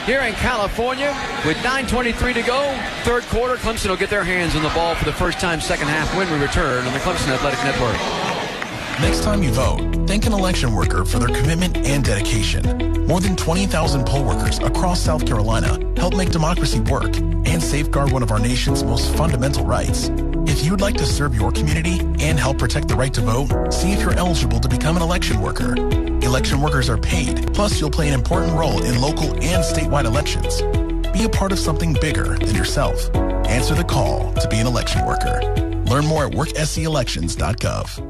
here in California. With 9:23 to go, third quarter, Clemson will get their hands on the ball for the first time second half when we return on the Clemson Athletic Network. Next time you vote, thank an election worker for their commitment and dedication. More than 20,000 poll workers across South Carolina help make democracy work and safeguard one of our nation's most fundamental rights. If you'd like to serve your community and help protect the right to vote, see if you're eligible to become an election worker. Election workers are paid, plus you'll play an important role in local and statewide elections. Be a part of something bigger than yourself. Answer the call to be an election worker. Learn more at workscelections.gov.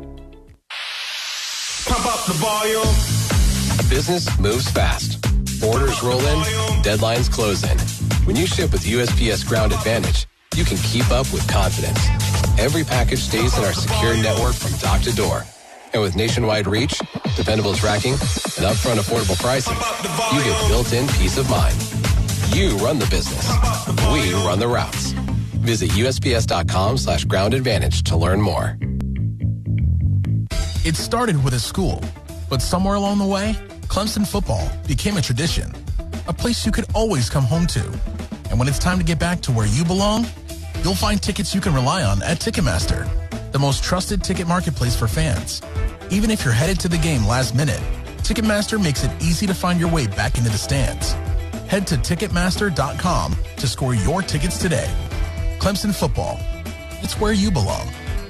Pump up the volume. Business moves fast. Orders roll in, deadlines close in. When you ship with USPS Ground Advantage, you can keep up with confidence. Every package stays in our secure network from dock to door. And with nationwide reach, dependable tracking, and upfront affordable pricing, you get built-in peace of mind. You run the business. We run the routes. Visit USPS.com/Ground Advantage to learn more. It started with a school, but somewhere along the way, Clemson football became a tradition, a place you could always come home to. And when it's time to get back to where you belong, you'll find tickets you can rely on at Ticketmaster, the most trusted ticket marketplace for fans. Even if you're headed to the game last minute, Ticketmaster makes it easy to find your way back into the stands. Head to Ticketmaster.com to score your tickets today. Clemson football, it's where you belong.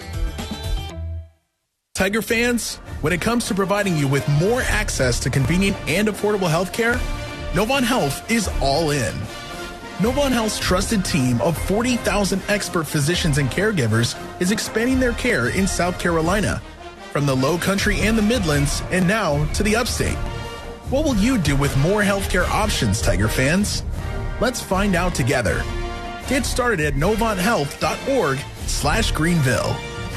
Tiger fans, when it comes to providing you with more access to convenient and affordable health care, Novant Health is all in. Novant Health's trusted team of 40,000 expert physicians and caregivers is expanding their care in South Carolina, from the Low Country and the Midlands, and now to the Upstate. What will you do with more healthcare options, Tiger fans? Let's find out together. Get started at NovantHealth.org/Greenville.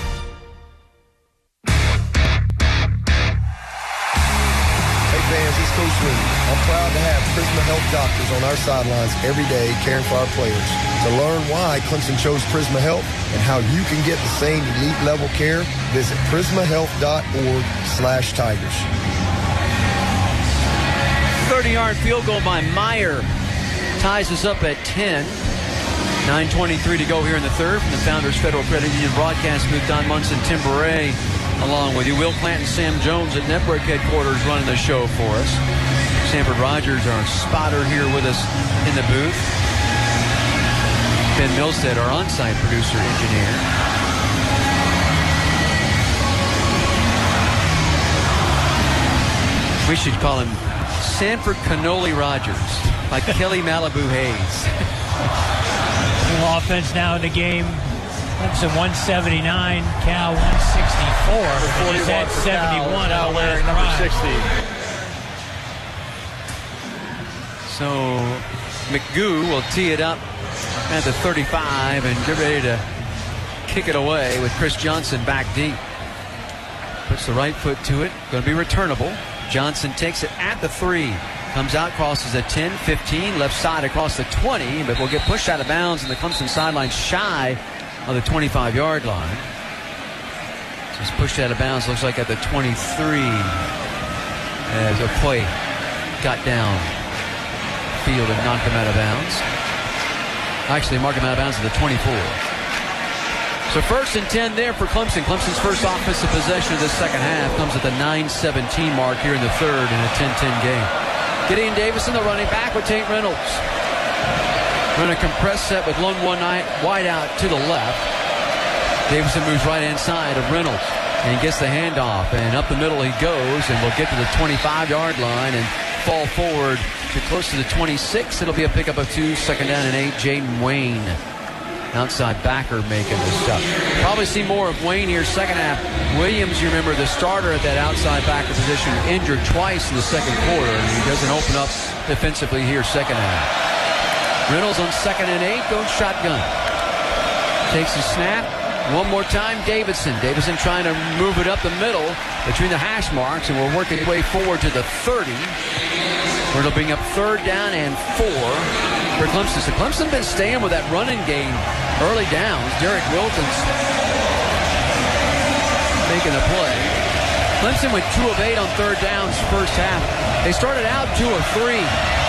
Fans, it's Coach Sweeney. I'm proud to have Prisma Health doctors on our sidelines every day caring for our players. To learn why Clemson chose Prisma Health and how you can get the same elite level care, visit prismahealth.org/Tigers. 30-yard field goal by Meyer ties us up at 10. 9:23 to go here in the third from the Founders Federal Credit Union broadcast booth. Don Munson, Tim Beret, along with you. Will Plant and Sam Jones at Network headquarters running the show for us. Sanford Rogers, our spotter, here with us in the booth. Ben Milstead, our on-site producer engineer. We should call him Sanford Cannoli Rogers, like Kelly Malibu Hayes. Offense now in the game. Clemson 179, Cal 164. He's at 71 now on the wearing last number drive. 60. So McGoo will tee it up at the 35 and get ready to kick it away with Chris Johnson back deep. Puts the right foot to it. Going to be returnable. Johnson takes it at the 3. Comes out, crosses the 10, 15, left side across the 20, but will get pushed out of bounds in the Clemson sideline shy of the 25-yard line. Just pushed out of bounds, looks like at the 23, as Okoye got down field and knocked him out of bounds. Actually, marked him out of bounds at the 24. So first and 10 there for Clemson. Clemson's first offensive possession of the second half comes at the 9:17 mark here in the third in a 10-10 game. Gideon Davison, the running back, with Tate Reynolds. Running a compressed set with lone wide out to the left. Davison moves right-hand side of Reynolds and gets the handoff. And up the middle he goes and will get to the 25-yard line and fall forward to close to the 26. It'll be a pickup of 2, second down and 8. Jaden Wayne, outside backer, making the stuff. Probably see more of Wayne here second half. Williams, you remember, the starter at that outside backer position, injured twice in the second quarter, and he doesn't open up defensively here second half. Reynolds on second and 8, goes shotgun. Takes the snap. One more time, Davison. Davison trying to move it up the middle between the hash marks, and we're working way forward to the 30. Where it'll bring up third down and 4 for Clemson. So Clemson been staying with that running game early downs. Derek Wilton's making the play. Clemson went 2 of 8 on third downs first half. They started out 2 of 3.